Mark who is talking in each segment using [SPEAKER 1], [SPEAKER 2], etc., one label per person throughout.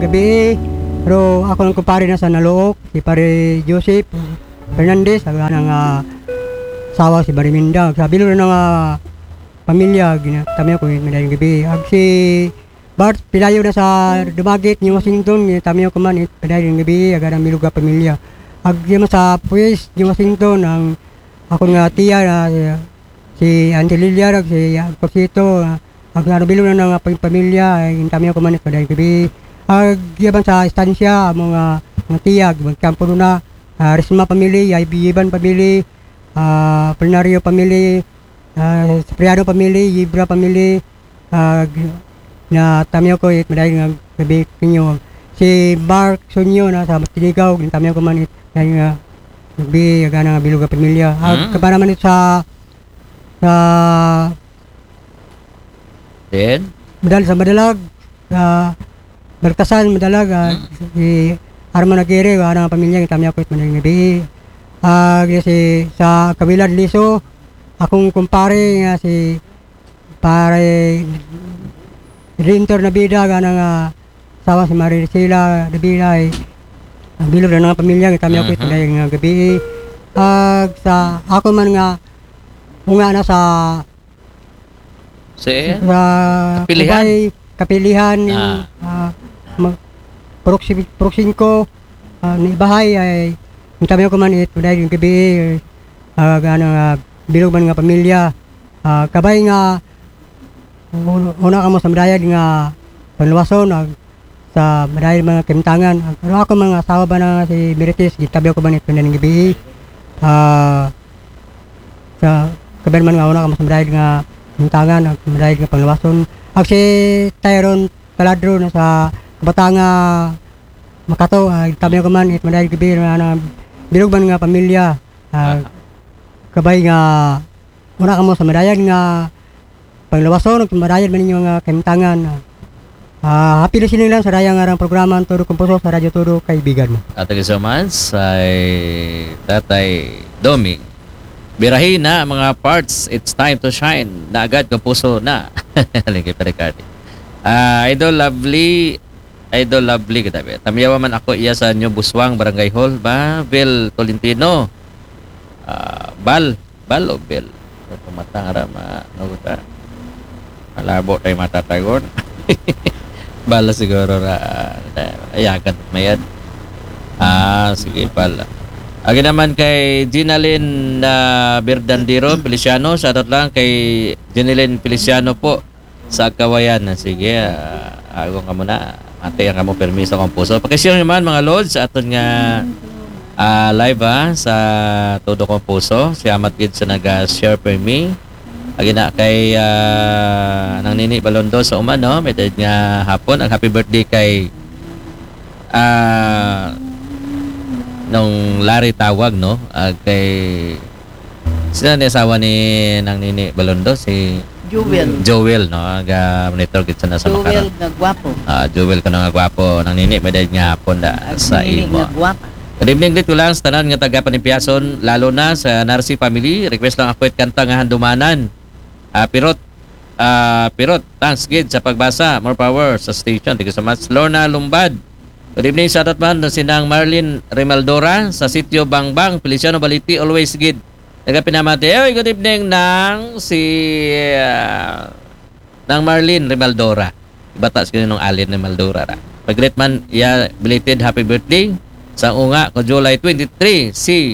[SPEAKER 1] gabi. Pero ako ng kumpare na sa Nalook, si pare Joseph Fernandez, ang sawa si Bariminda. Sabi lo ng pamilya, kami ako medayong gabi. Ag si Bart, pilayo na sa Dumaguete, ni Washington, kami ako man, medayong gabi, aga ng miluga pamilya. Ag yun sa Puis, ni Washington, ang ako nga tiya na si Auntie Lilia, si Agpasito, ang bilo na ng pamilya, kami ako man, medayong gabi. Ag yaban sa istansya, mga tiyag, magkampo na, Resma pamilya, Ibiban pamilya, Plenario pamilya, Cipriano pamilya, Yibra pamilya, na tamiyo ko medayong nga gabi kinyo. Si Mark Sonyo na sa Matinigaw, tamiyo ko man medayong nga gabi, aga nga biluga pamilya. Kaba naman sa
[SPEAKER 2] Then?
[SPEAKER 1] sa Madalag, Bertasan Madalag, si Arman Aguirre, nga pamilya, tamiyo ko medayong gabi. Kasi sa Kabilad Liso, akong kumpare nga si pare Rintor Nabida nga sawa si Maricela Nabida ay ang bilog na ng pamilya ng kami ako ito dahil nga gabi. Sa ako man nga unga na sa kapilihan proksin ko ni bahay ay yung kami ako man ito dahil yung gabi bilog man nga pamilya. Kabay nga una ka mo sa medayag nga panluwason sa medayag mga kimtangan. Pero ako mga asawa ba na si Merites, gitabi ako ba nito na ng gabi. Sa kabay man nga una ka mo sa medayag nga kimtangan, medayag nga panluwason. Ako si Tyron Taladro na sa Batanga Makato, gitabi ako man ito medayag gabi na bilog man nga pamilya. Kabay nga una ka mo sa medayag nga panglawason, madayad man ninyo nga kimtangan. Happy listening lang sa rayang arang programa ang Todo Kumpuso sa Radyo Todo, kaibigan mo.
[SPEAKER 2] Thank you so much ay Tatay Domi. Birahin na mga parts, it's time to shine. Na agad Kumpuso na. Lingkip na Ricardo. Idol lovely katabi. Tamiyawa man ako iya sa New Buswang Barangay Hall ba? Bill Tolentino. Bal o Bill? Pumatang arama. Malabo tayo matatagon. Bala siguro na ayakan mayad. Sige pala. Agi naman kay Ginalyn Berdandiro Feliciano, shoutout lang kay Ginalyn Feliciano po sa Kawayan. Sige, agong ka muna. Ate ang kamo permiso kong puso. Pakishare naman mga lords sa aton nga live sa Todo Kong Puso. Si Amat Gid sa nag-share per me. Agi na kay nang Nini Balondo sa umano, may dahil nga hapon. Ang happy birthday kay nung Larry Tawag, no? Kay sino ni asawa ni nang Nini Balondo? Si Joel, no? Monitor gid sa nasa Makaran.
[SPEAKER 3] Joel nga gwapo.
[SPEAKER 2] Joel ka nga gwapo. Nang Nini, may dahil nga hapon sa imo. Good evening dito lang sa tanan nga taga Panimpiason, lalo na sa Narsi family. Request lang ako at kanta nga handumanan. Pirot, thanks gid sa pagbasa. More power sa station. Thank you so much. Lorna Lumbad. Good evening sa tatman na sinang Marlene Remaldora sa sitio Bangbang, Feliciano Baliti, always gid. Nagapinamati. Good evening nang si nang Marlene Remaldora. Ibata sa nung Alin Remaldora. Pag-great man, belated happy birthday. Sa unga ko July 23 si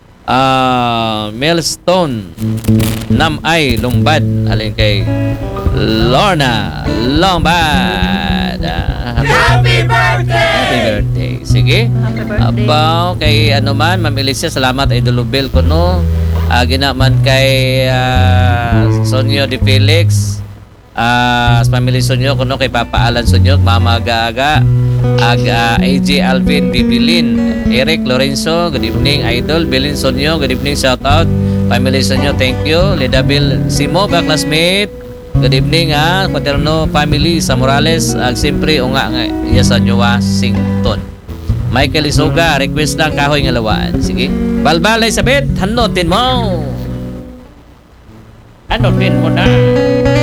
[SPEAKER 2] Milestone Namay Lumbad alin kay Lorna Lumbad. Happy birthday. Sige. Abaw kay ano man mamili siya. Salamat Idol Lubel ko no. Ginaman kay Sonyo de Felix. Sa family Sonyo ko no kay Papa Alan Sonyo, Mama Gaga, AJ Alvin Bibilin, Eric Lorenzo, good evening Idol, Bilin Sonyo, good evening, shout out family Sonyo, thank you. Ledabil Simo, classmate, good evening Paterno family sa Morales, siyempre unga nga iya sa New Washington. Michael Isuga, request lang kahoy nga lawaan. Sige. Balbalay sabit, hanotin mo. Hanotin mo na.